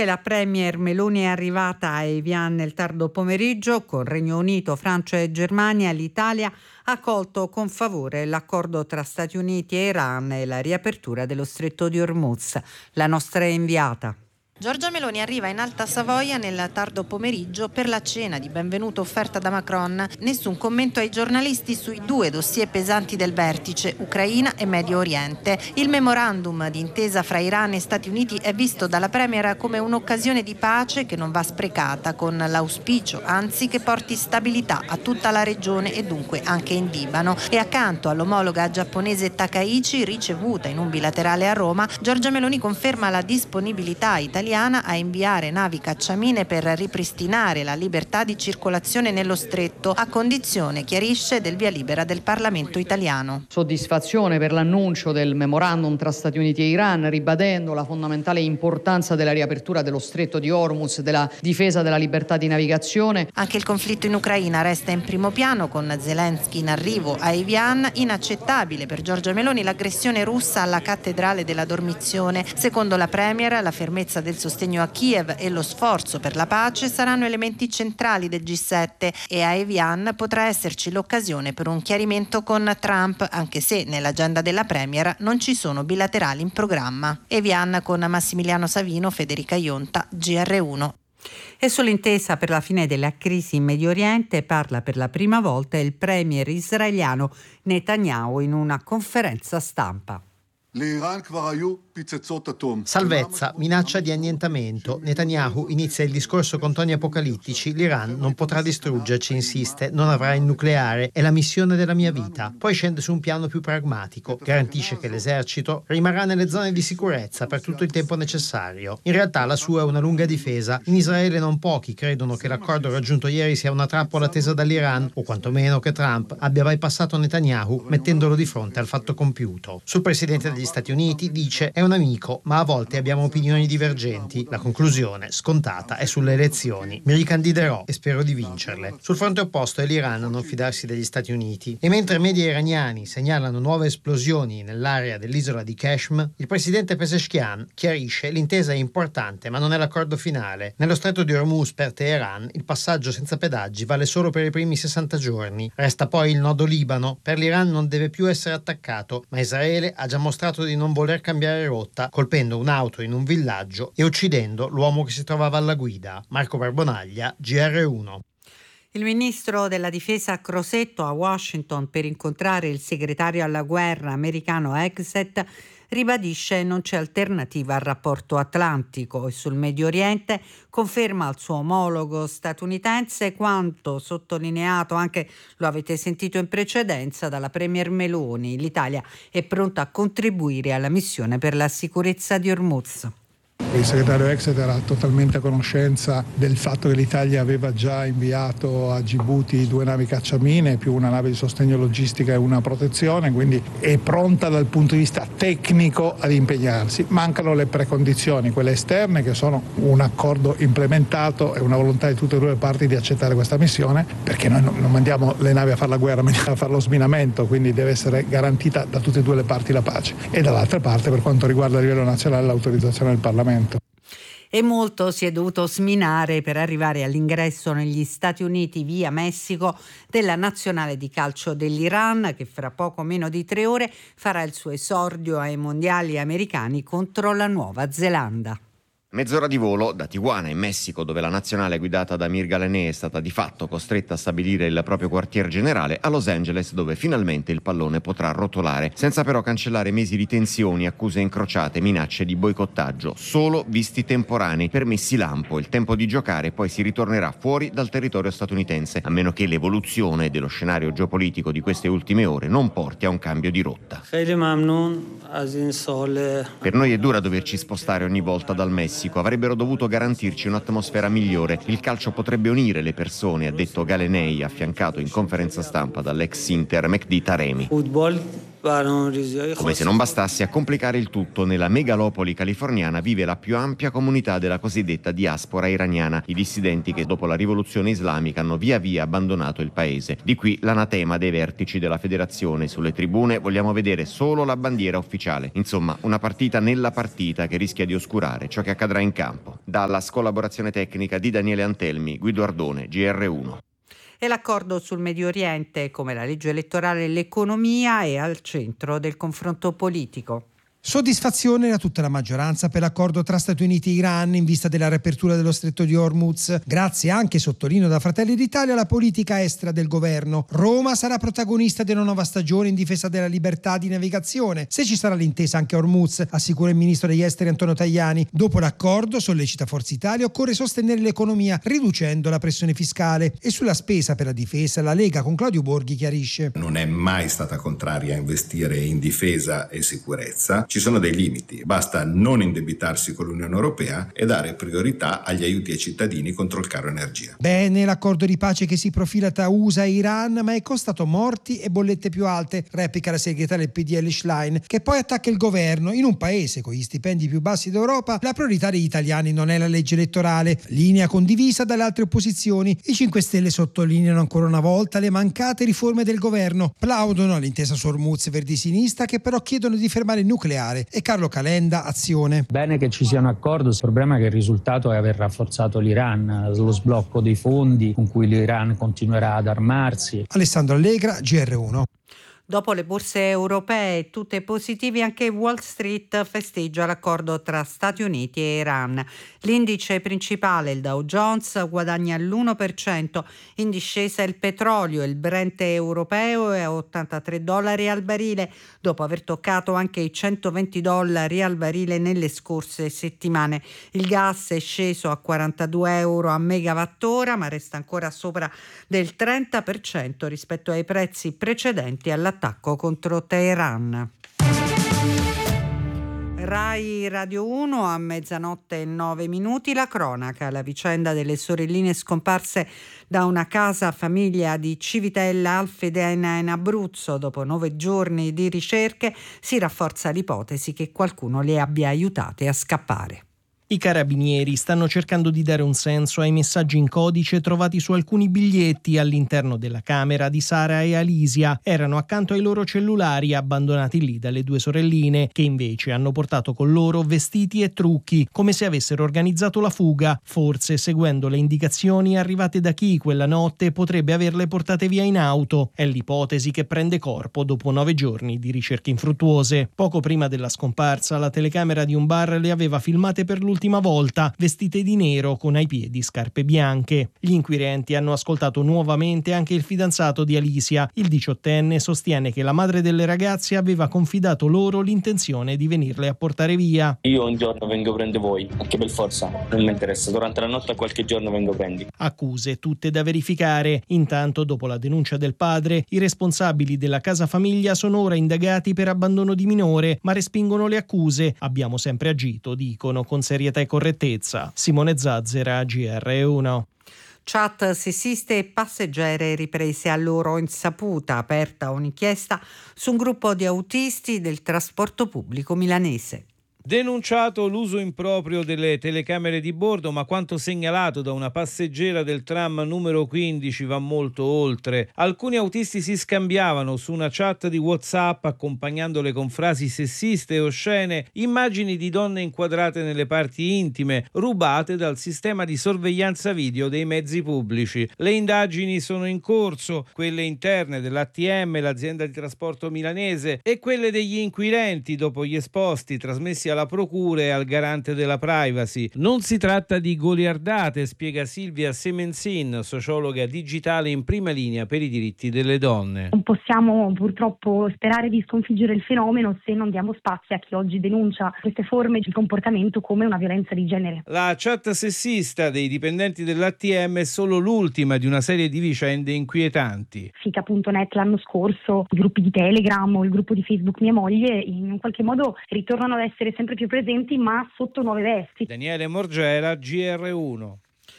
Anche la premier Meloni è arrivata a Evian nel tardo pomeriggio. Con Regno Unito, Francia e Germania, l'Italia ha accolto con favore l'accordo tra Stati Uniti e Iran e la riapertura dello stretto di Hormuz. La nostra inviata. Giorgia Meloni arriva in Alta Savoia nel tardo pomeriggio per la cena di benvenuto offerta da Macron. Nessun commento ai giornalisti sui due dossier pesanti del vertice, Ucraina e Medio Oriente. Il memorandum di intesa fra Iran e Stati Uniti è visto dalla Premier come un'occasione di pace che non va sprecata, con l'auspicio, anzi, che porti stabilità a tutta la regione e dunque anche in Libano. E accanto all'omologa giapponese Takaichi, ricevuta in un bilaterale a Roma, Giorgia Meloni conferma la disponibilità italiana a inviare navi cacciamine per ripristinare la libertà di circolazione nello stretto, a condizione, chiarisce, del via libera del Parlamento italiano. Soddisfazione per l'annuncio del memorandum tra Stati Uniti e Iran, ribadendo la fondamentale importanza della riapertura dello stretto di Hormuz, della difesa della libertà di navigazione. Anche il conflitto in Ucraina resta in primo piano, con Zelensky in arrivo a Evian. Inaccettabile per Giorgia Meloni l'aggressione russa alla cattedrale della Dormizione. Secondo la Premier, la fermezza del sostegno a Kiev e lo sforzo per la pace saranno elementi centrali del G7 e a Evian potrà esserci l'occasione per un chiarimento con Trump, anche se nell'agenda della Premier non ci sono bilaterali in programma. Evian con Massimiliano Savino, Federica Ionta, GR1. E sull'intesa per la fine della crisi in Medio Oriente parla per la prima volta il premier israeliano Netanyahu in una conferenza stampa. Salvezza, minaccia di annientamento. Netanyahu inizia il discorso con toni apocalittici. L'Iran non potrà distruggerci, insiste, non avrà il nucleare, è la missione della mia vita. Poi scende su un piano più pragmatico, garantisce che l'esercito rimarrà nelle zone di sicurezza per tutto il tempo necessario. In realtà la sua è una lunga difesa. In Israele non pochi credono che l'accordo raggiunto ieri sia una trappola attesa dall'Iran, o quantomeno che Trump abbia bypassato Netanyahu mettendolo di fronte al fatto compiuto. Sul presidente degli Stati Uniti dice è un amico, ma a volte abbiamo opinioni divergenti. La conclusione, scontata, è sulle elezioni. Mi ricandiderò e spero di vincerle. Sul fronte opposto è l'Iran a non fidarsi degli Stati Uniti. E mentre media iraniani segnalano nuove esplosioni nell'area dell'isola di Kashm, il presidente Pezeshkian chiarisce l'intesa è importante, ma non è l'accordo finale. Nello stretto di Hormuz per Teheran il passaggio senza pedaggi vale solo per i primi 60 giorni. Resta poi il nodo Libano. Per l'Iran non deve più essere attaccato, ma Israele ha già mostrato di non voler cambiare rotta, colpendo un'auto in un villaggio e uccidendo l'uomo che si trovava alla guida. Marco Barbonaglia, GR1. Il ministro della difesa Crosetto a Washington per incontrare il segretario alla guerra americano Hegseth ribadisce non c'è alternativa al rapporto atlantico e sul Medio Oriente conferma al suo omologo statunitense quanto sottolineato anche, lo avete sentito in precedenza, dalla premier Meloni. L'Italia è pronta a contribuire alla missione per la sicurezza di Hormuz. Il segretario Hegseth era totalmente a conoscenza del fatto che l'Italia aveva già inviato a Gibuti 2 navi cacciamine più una nave di sostegno logistica e una protezione, quindi è pronta dal punto di vista tecnico ad impegnarsi. Mancano le precondizioni, quelle esterne, che sono un accordo implementato e una volontà di tutte e due le parti di accettare questa missione, perché noi non mandiamo le navi a fare la guerra, ma a fare lo sminamento, quindi deve essere garantita da tutte e due le parti la pace. E dall'altra parte, per quanto riguarda a livello nazionale, l'autorizzazione del Parlamento. E molto si è dovuto sminare per arrivare all'ingresso negli Stati Uniti via Messico della nazionale di calcio dell'Iran, che fra poco meno di 3 ore farà il suo esordio ai mondiali americani contro la Nuova Zelanda. Mezz'ora di volo da Tijuana in Messico, dove la nazionale guidata da Amir Galené è stata di fatto costretta a stabilire il proprio quartier generale, a Los Angeles, dove finalmente il pallone potrà rotolare, senza però cancellare mesi di tensioni, accuse incrociate, minacce di boicottaggio, solo visti temporanei, permessi lampo. Il tempo di giocare poi si ritornerà fuori dal territorio statunitense, a meno che l'evoluzione dello scenario geopolitico di queste ultime ore non porti a un cambio di rotta. Per noi è dura doverci spostare ogni volta dal Messico. Avrebbero dovuto garantirci un'atmosfera migliore. Il calcio potrebbe unire le persone, ha detto Galenei, affiancato in conferenza stampa dall'ex Inter Mehdi Taremi. Come se non bastasse, a complicare il tutto, nella megalopoli californiana vive la più ampia comunità della cosiddetta diaspora iraniana, i dissidenti che dopo la rivoluzione islamica hanno via via abbandonato il paese. Di qui l'anatema dei vertici della federazione: sulle tribune vogliamo vedere solo la bandiera ufficiale. Insomma, una partita nella partita che rischia di oscurare ciò che accadrà in campo. Dalla collaborazione tecnica di Daniele Antelmi, Guido Ardone, GR1. E l'accordo sul Medio Oriente, come la legge elettorale e l'economia, è al centro del confronto politico. Soddisfazione da tutta la maggioranza per l'accordo tra Stati Uniti e Iran in vista della riapertura dello stretto di Hormuz. Grazie anche, sottolineo da Fratelli d'Italia, alla politica estera del governo. Roma sarà protagonista della nuova stagione in difesa della libertà di navigazione, se ci sarà l'intesa anche a Hormuz, assicura il ministro degli esteri Antonio Tajani. Dopo l'accordo, sollecita Forza Italia, occorre sostenere l'economia riducendo la pressione fiscale. E sulla spesa per la difesa la Lega con Claudio Borghi chiarisce: non è mai stata contraria a investire in difesa e sicurezza. Ci sono dei limiti, basta non indebitarsi con l'Unione Europea e dare priorità agli aiuti ai cittadini contro il caro energia. Bene l'accordo di pace che si profila tra USA e Iran, ma è costato morti e bollette più alte, replica la segretaria del PDL Schlein, che poi attacca il governo. In un paese con gli stipendi più bassi d'Europa, la priorità degli italiani non è la legge elettorale, linea condivisa dalle altre opposizioni. I 5 Stelle sottolineano ancora una volta le mancate riforme del governo, plaudono all'intesa su Hormuz Verdi Sinistra, che però chiedono di fermare il nucleare. E Carlo Calenda, Azione. Bene che ci sia un accordo, il problema è che il risultato è aver rafforzato l'Iran, lo sblocco dei fondi con cui l'Iran continuerà ad armarsi. Alessandro Allegra, GR1. Dopo le borse europee tutte positive, anche Wall Street festeggia l'accordo tra Stati Uniti e Iran. L'indice principale, il Dow Jones, guadagna l'1%, in discesa il petrolio, il Brent europeo è a $83 al barile, dopo aver toccato anche i $120 al barile nelle scorse settimane. Il gas è sceso a €42 a megawattora, ma resta ancora sopra del 30% rispetto ai prezzi precedenti all'attacco contro Teheran. Rai Radio 1 a 00:09, la cronaca, la vicenda delle sorelline scomparse da una casa famiglia di Civitella Alfedena in Abruzzo. Dopo 9 giorni di ricerche si rafforza l'ipotesi che qualcuno le abbia aiutate a scappare. I carabinieri stanno cercando di dare un senso ai messaggi in codice trovati su alcuni biglietti all'interno della camera di Sara e Alisia. Erano accanto ai loro cellulari abbandonati lì dalle 2 sorelline, che invece hanno portato con loro vestiti e trucchi, come se avessero organizzato la fuga. Forse, seguendo le indicazioni arrivate da chi quella notte, potrebbe averle portate via in auto. È l'ipotesi che prende corpo dopo 9 giorni di ricerche infruttuose. Poco prima della scomparsa, la telecamera di un bar le aveva filmate per l'ultima volta, vestite di nero con ai piedi scarpe bianche. Gli inquirenti hanno ascoltato nuovamente anche il fidanzato di Alisia. Il 18enne sostiene che la madre delle ragazze aveva confidato loro l'intenzione di venirle a portare via. Io un giorno vengo a prendere voi, anche per forza, non mi interessa, durante la notte qualche giorno vengo a prendi. Accuse tutte da verificare. Intanto, dopo la denuncia del padre, i responsabili della casa famiglia sono ora indagati per abbandono di minore, ma respingono le accuse. Abbiamo sempre agito, dicono, con serietà e correttezza. Simone Zazzera, GR1. Chat sessiste e passeggere riprese a loro insaputa, aperta un'inchiesta su un gruppo di autisti del trasporto pubblico milanese. Denunciato l'uso improprio delle telecamere di bordo, ma quanto segnalato da una passeggera del tram numero 15 va molto oltre. Alcuni autisti si scambiavano su una chat di WhatsApp, accompagnandole con frasi sessiste e oscene, immagini di donne inquadrate nelle parti intime, rubate dal sistema di sorveglianza video dei mezzi pubblici. Le indagini sono in corso, quelle interne dell'ATM, l'azienda di trasporto milanese, e quelle degli inquirenti dopo gli esposti trasmessi alla procura e al garante della privacy. Non si tratta di goliardate, spiega Silvia Semenzin, sociologa digitale in prima linea per i diritti delle donne. Non possiamo purtroppo sperare di sconfiggere il fenomeno se non diamo spazio a chi oggi denuncia queste forme di comportamento come una violenza di genere. La chat sessista dei dipendenti dell'ATM è solo l'ultima di una serie di vicende inquietanti. Fica.net l'anno scorso, i gruppi di Telegram o il gruppo di Facebook Mia Moglie in qualche modo ritornano ad essere sempre più presenti, ma sotto nuove vesti. Daniele Morgera, GR1.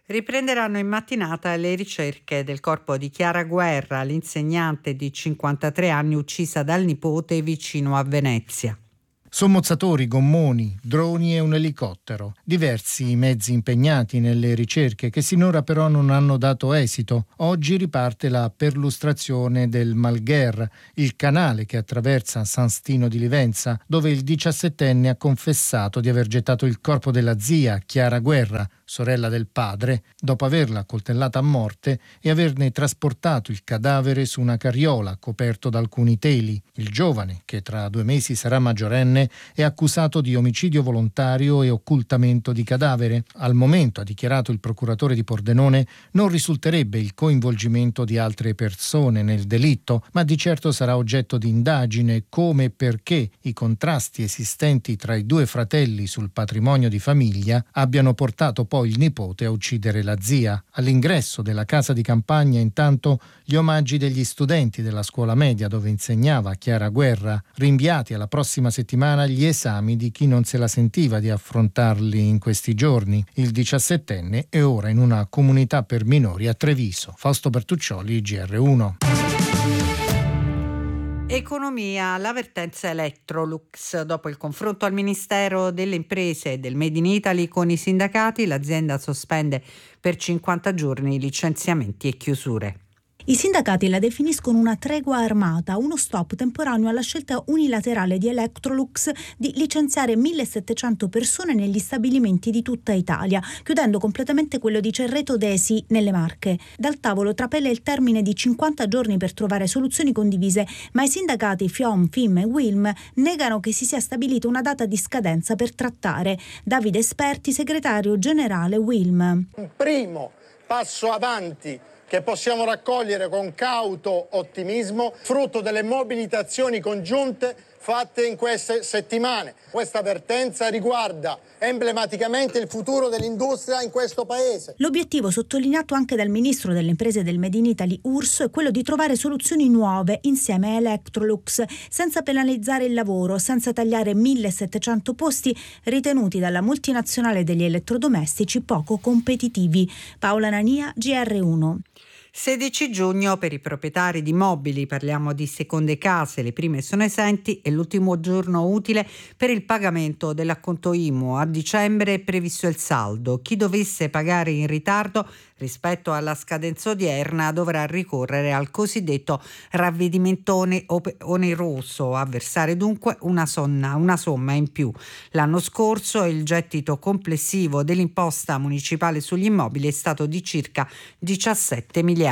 Riprenderanno in mattinata le ricerche del corpo di Chiara Guerra, l'insegnante di 53 anni uccisa dal nipote vicino a Venezia. Sommozzatori, gommoni, droni e un elicottero. Diversi i mezzi impegnati nelle ricerche che sinora però non hanno dato esito. Oggi riparte la perlustrazione del Malgher, il canale che attraversa San Stino di Livenza, dove il 17enne ha confessato di aver gettato il corpo della zia, Chiara Guerra, sorella del padre, dopo averla coltellata a morte e averne trasportato il cadavere su una carriola coperto da alcuni teli. Il giovane, che tra 2 mesi sarà maggiorenne, è accusato di omicidio volontario e occultamento di cadavere. Al momento, ha dichiarato il procuratore di Pordenone, non risulterebbe il coinvolgimento di altre persone nel delitto, ma di certo sarà oggetto di indagine come e perché i contrasti esistenti tra i 2 fratelli sul patrimonio di famiglia abbiano portato poi il nipote a uccidere la zia. All'ingresso della casa di campagna, intanto, gli omaggi degli studenti della scuola media dove insegnava Chiara Guerra, rinviati alla prossima settimana gli esami di chi non se la sentiva di affrontarli in questi giorni. Il 17enne è ora in una comunità per minori a Treviso. Fausto Bertuccioli, GR1. Economia, l'avvertenza Electrolux. Dopo il confronto al Ministero delle Imprese e del Made in Italy con i sindacati, l'azienda sospende per 50 giorni licenziamenti e chiusure. I sindacati la definiscono una tregua armata, uno stop temporaneo alla scelta unilaterale di Electrolux di licenziare 1.700 persone negli stabilimenti di tutta Italia, chiudendo completamente quello di Cerreto Desi nelle Marche. Dal tavolo trapela il termine di 50 giorni per trovare soluzioni condivise, ma i sindacati FIOM, FIM e WILM negano che si sia stabilita una data di scadenza per trattare. Davide Esperti, segretario generale WILM. Un primo passo avanti che possiamo raccogliere con cauto ottimismo, frutto delle mobilitazioni congiunte fatte in queste settimane. Questa avvertenza riguarda emblematicamente il futuro dell'industria in questo paese. L'obiettivo, sottolineato anche dal ministro delle imprese del Made in Italy Urso, è quello di trovare soluzioni nuove insieme a Electrolux, senza penalizzare il lavoro, senza tagliare 1.700 posti ritenuti dalla multinazionale degli elettrodomestici poco competitivi. Paola Nania, GR1. 16 giugno per i proprietari di mobili, parliamo di seconde case, le prime sono esenti e l'ultimo giorno utile per il pagamento dell'acconto IMU. A dicembre è previsto il saldo. Chi dovesse pagare in ritardo rispetto alla scadenza odierna dovrà ricorrere al cosiddetto ravvedimento oneroso, a versare dunque una somma in più. L'anno scorso il gettito complessivo dell'imposta municipale sugli immobili è stato di circa 17 miliardi.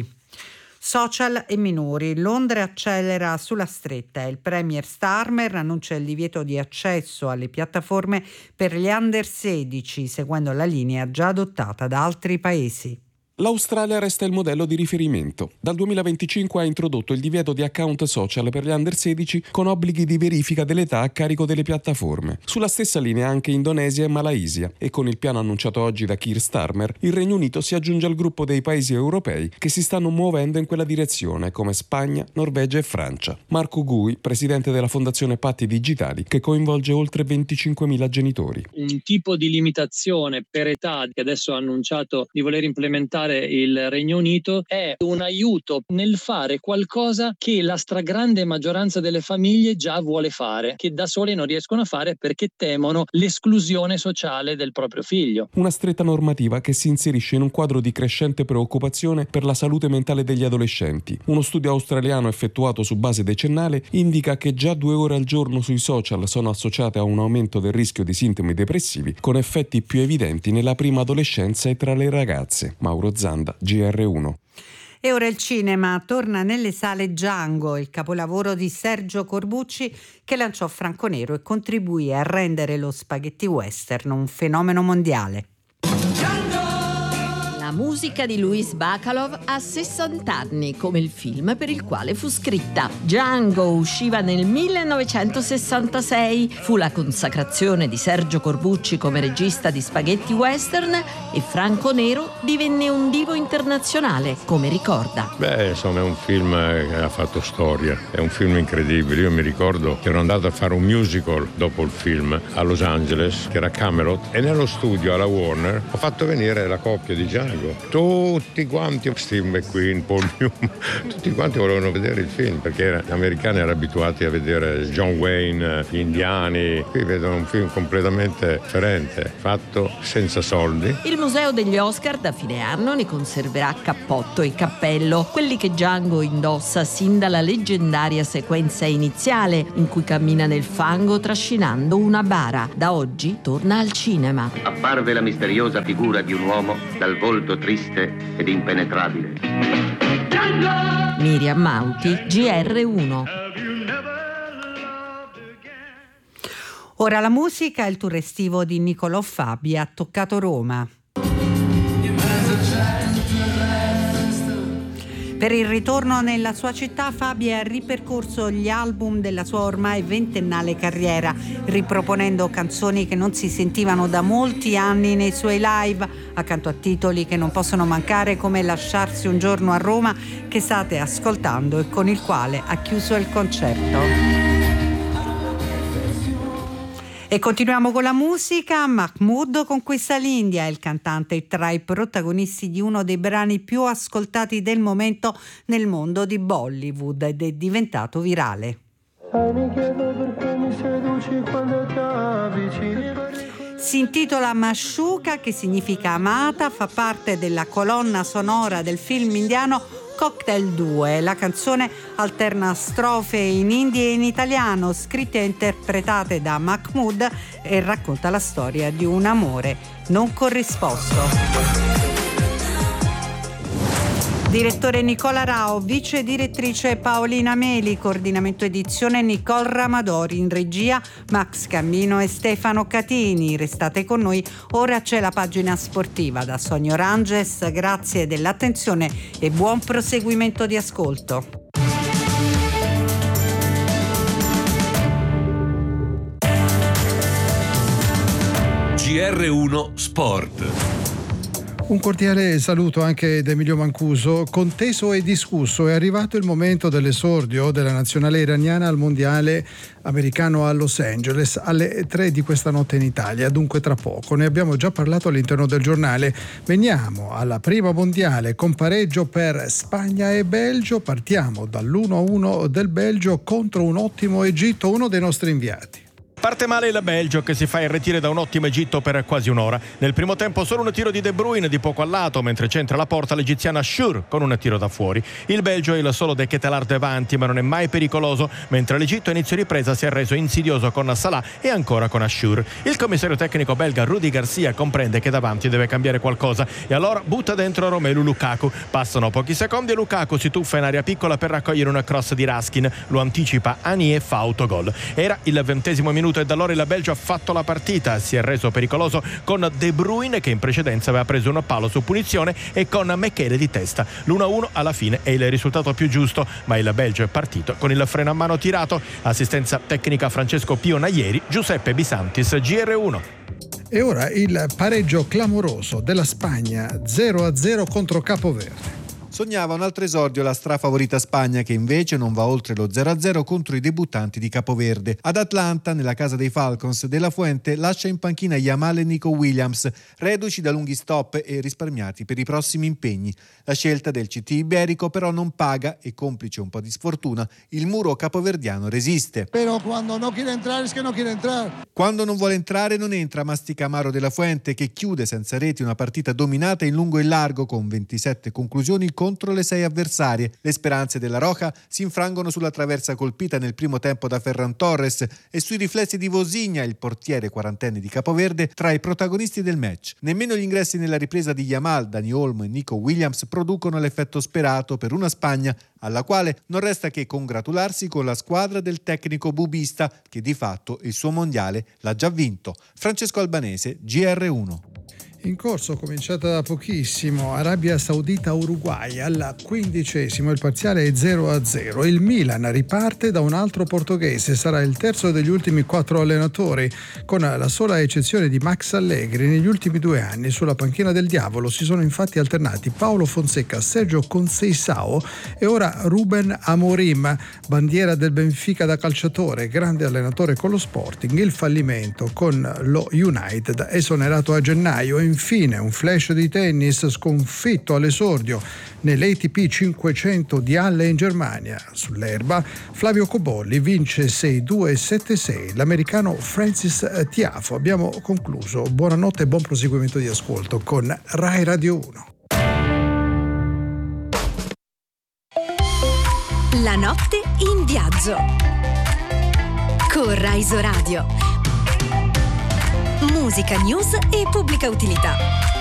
Social e minori. Londra accelera sulla stretta. Il premier Starmer annuncia il divieto di accesso alle piattaforme per gli under 16, seguendo la linea già adottata da altri paesi. L'Australia resta il modello di riferimento. Dal 2025 ha introdotto il divieto di account social per gli under 16 con obblighi di verifica dell'età a carico delle piattaforme. Sulla stessa linea anche Indonesia e Malaysia, e con il piano annunciato oggi da Keir Starmer, il Regno Unito si aggiunge al gruppo dei paesi europei che si stanno muovendo in quella direzione, come Spagna, Norvegia e Francia. Marco Gui, presidente della Fondazione Patti Digitali, che coinvolge oltre 25.000 genitori. Un tipo di limitazione per età che adesso ha annunciato di voler implementare il Regno Unito è un aiuto nel fare qualcosa che la stragrande maggioranza delle famiglie già vuole fare, che da sole non riescono a fare perché temono l'esclusione sociale del proprio figlio. Una stretta normativa che si inserisce in un quadro di crescente preoccupazione per la salute mentale degli adolescenti. Uno studio australiano effettuato su base decennale indica che già 2 ore al giorno sui social sono associate a un aumento del rischio di sintomi depressivi, con effetti più evidenti nella prima adolescenza e tra le ragazze. Mauro Zanda, GR1. E ora il cinema. Torna nelle sale Django, il capolavoro di Sergio Corbucci che lanciò Franco Nero e contribuì a rendere lo spaghetti western un fenomeno mondiale. La La musica di Luis Bacalov ha 60 anni, come il film per il quale fu scritta. Django usciva nel 1966, fu la consacrazione di Sergio Corbucci come regista di spaghetti western e Franco Nero divenne un divo internazionale, come ricorda. Insomma, è un film che ha fatto storia, è un film incredibile. Io mi ricordo che ero andato a fare un musical dopo il film a Los Angeles, che era Camelot, e nello studio alla Warner ho fatto venire la coppia di Django. Tutti quanti, Steve McQueen, Paul Newman, tutti quanti volevano vedere il film, perché gli americani erano abituati a vedere John Wayne, gli indiani. Qui vedono un film completamente differente, fatto senza soldi. Il Museo degli Oscar da fine anno ne conserverà cappotto e cappello, quelli che Django indossa sin dalla leggendaria sequenza iniziale in cui cammina nel fango trascinando una bara. Da oggi torna al cinema. Apparve la misteriosa figura di un uomo dal volto triste ed impenetrabile. Miriam Mauti, GR1. Ora la musica e il tour estivo di Niccolò Fabi ha toccato Roma. Per il ritorno nella sua città, Fabi ha ripercorso gli album della sua ormai ventennale carriera, riproponendo canzoni che non si sentivano da molti anni nei suoi live, accanto a titoli che non possono mancare come Lasciarsi un giorno a Roma, che state ascoltando e con il quale ha chiuso il concerto. E continuiamo con la musica. Mahmood conquista l'India, il cantante è tra i protagonisti di uno dei brani più ascoltati del momento nel mondo di Bollywood ed è diventato virale. Si intitola Mashuka, che significa amata, fa parte della colonna sonora del film indiano Cocktail 2. La canzone alterna strofe in hindi e in italiano, scritte e interpretate da Mahmood, e racconta la storia di un amore non corrisposto. Direttore Nicola Rao, vice direttrice Paolina Meli, coordinamento edizione Nicole Ramadori, in regia Max Cammino e Stefano Catini. Restate con noi, ora c'è la pagina sportiva da Sonia Oranges. Grazie dell'attenzione e buon proseguimento di ascolto. GR1 Sport. Un cordiale saluto anche da Emilio Mancuso. Conteso e discusso, è arrivato il momento dell'esordio della nazionale iraniana al mondiale americano a Los Angeles alle 3 di questa notte in Italia, dunque tra poco. Ne abbiamo già parlato all'interno del giornale. Veniamo alla prima mondiale con pareggio per Spagna e Belgio. Partiamo dall'1-1 del Belgio contro un ottimo Egitto, uno dei nostri inviati. Parte male il Belgio, che si fa irretire da un ottimo Egitto per quasi un'ora. Nel primo tempo solo un tiro di De Bruyne di poco a lato, mentre centra la porta l'egiziana Schur con un tiro da fuori. Il Belgio è il solo De Ketelaere davanti, ma non è mai pericoloso, mentre l'Egitto a inizio ripresa si è reso insidioso con Salah e ancora con Schur. Il commissario tecnico belga Rudi Garcia comprende che davanti deve cambiare qualcosa e allora butta dentro Romelu Lukaku. Passano pochi secondi e Lukaku si tuffa in area piccola per raccogliere un cross di Raskin. Lo anticipa Ani e fa autogol. Era il 20° minuto e da allora il Belgio ha fatto la partita, si è reso pericoloso con De Bruyne, che in precedenza aveva preso un palo su punizione, e con Mechele di testa. L'1-1 alla fine è il risultato più giusto, ma il Belgio è partito con il freno a mano tirato. Assistenza tecnica Francesco Pio Naieri, Giuseppe Bisantis, GR1. E ora il pareggio clamoroso della Spagna 0-0 contro Capoverde. Sognava un altro esordio la strafavorita Spagna, che invece non va oltre lo 0-0 contro i debuttanti di Capoverde. Ad Atlanta, nella casa dei Falcons, De La Fuente lascia in panchina Yamal e Nico Williams, reduci da lunghi stop e risparmiati per i prossimi impegni. La scelta del CT iberico però non paga e, complice un po' di sfortuna, il muro capoverdiano resiste. Però quando no quiere entrar es que no quiere entrar. Quando non vuole entrare non entra, mastica amaro De La Fuente, che chiude senza reti una partita dominata in lungo e largo con 27 conclusioni contro le 6 avversarie. Le speranze della Roja si infrangono sulla traversa colpita nel primo tempo da Ferran Torres e sui riflessi di Vozinha, il portiere quarantenne di Capoverde, tra i protagonisti del match. Nemmeno gli ingressi nella ripresa di Yamal, Dani Olmo e Nico Williams producono l'effetto sperato per una Spagna alla quale non resta che congratularsi con la squadra del tecnico bubista, che di fatto il suo mondiale l'ha già vinto. Francesco Albanese, GR1. In corso, cominciata da pochissimo, Arabia Saudita-Uruguay al 15°, il parziale è 0-0. Il Milan riparte da un altro portoghese, sarà il terzo degli ultimi 4 allenatori, con la sola eccezione di Max Allegri. Negli ultimi 2 anni sulla panchina del Diavolo si sono infatti alternati Paulo Fonseca, Sergio Conceição e ora Ruben Amorim, bandiera del Benfica da calciatore, grande allenatore con lo Sporting, il fallimento con lo United, esonerato a gennaio. Infine un flash di tennis, sconfitto all'esordio nell'ATP 500 di Halle in Germania. Sull'erba Flavio Cobolli vince 6-2 e 7-6 l'americano Francis Tiafoe. Abbiamo concluso. Buonanotte e buon proseguimento di ascolto con Rai Radio 1. La notte in viaggio con Rai Radio. Musica, news e pubblica utilità.